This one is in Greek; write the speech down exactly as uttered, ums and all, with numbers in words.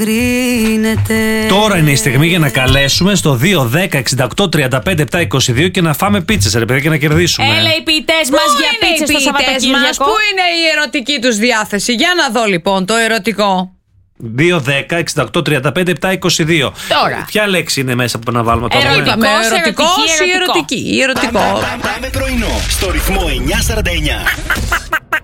Τώρα είναι η στιγμή για να καλέσουμε στο δύο δέκα εξήντα οκτώ τριάντα πέντε επτά είκοσι δύο και να φάμε πίτσες, ρε παιδιά, και να κερδίσουμε. Έλα οι ποιητές μας για πίτσες το Σαββατοκύριακο. Πού είναι η ερωτική τους διάθεση? Για να δω λοιπόν το ερωτικό. δύο δέκα εξήντα οκτώ τριάντα πέντε επτά είκοσι δύο. Τώρα. Ποια λέξη είναι μέσα που να βάλουμε τώρα? Ερωτικός, ερωτικός ή ερωτική? Ερωτικό. Πάμε πρωινό στο ρυθμό εννιά σαράντα εννιά.